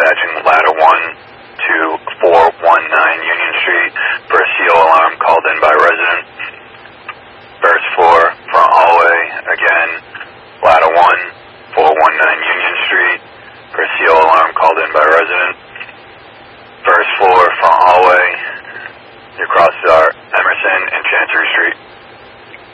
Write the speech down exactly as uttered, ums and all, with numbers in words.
dispatching ladder one to four one nine Union Street for a C O alarm called in by resident. First floor, front hallway, again,